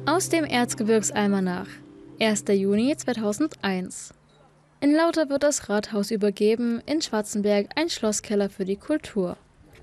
Aus dem Erzgebirgsalmanach, 1. Juni 2001. In Lauter wird das Rathaus übergeben, in Schwarzenberg ein Schlosskeller für die Kultur.